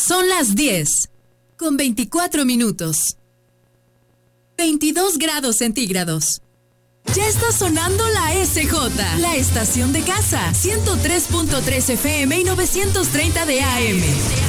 Son las 10:24. 22 grados centígrados. Ya está sonando la SJ, la estación de casa, 103.3 FM y 930 de AM.